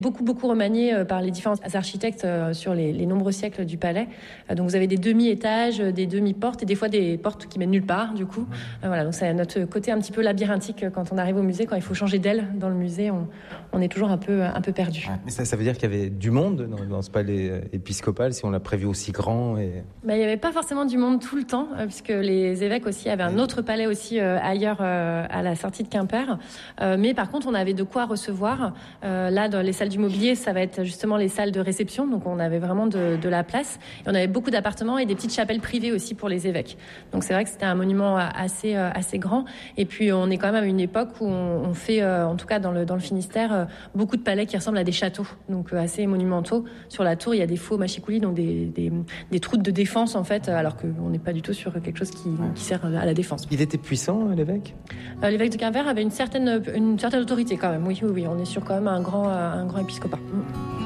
Beaucoup remanié par les différents architectes sur les nombreux siècles du palais. Donc vous avez des demi-étages, des demi-portes et des fois des portes qui mènent nulle part du coup. Voilà, donc c'est notre côté un petit peu labyrinthique quand on arrive au musée, quand il faut changer d'aile dans le musée, on est toujours un peu perdu. Mais ça veut dire qu'il y avait du monde dans ce palais épiscopal, si on l'a prévu aussi grand et... Il n'y avait pas forcément du monde tout le temps, puisque les évêques aussi avaient un autre palais aussi ailleurs à la sortie de Quimper. Mais par contre, on avait de quoi recevoir. Là, dans les salles du mobilier, ça va être justement les salles de réception. Donc, on avait vraiment de la place. Et on avait beaucoup d'appartements et des petites chapelles privées aussi pour les évêques. Donc, c'est vrai que c'était un monument assez grand. Et puis, on est quand même à une époque où on fait, en tout cas dans le Finistère, beaucoup de palais qui ressemblent à des châteaux. Donc, assez monumentaux. Sur la tour, il y a des faux machicoulis, donc des trous de défense, en fait, alors qu'on n'est pas du tout sur quelque chose qui sert à la défense. Il était puissant, l'évêque ? L'évêque de Quimper avait une certaine autorité quand même. Oui, on est sur quand même un grand épiscopat.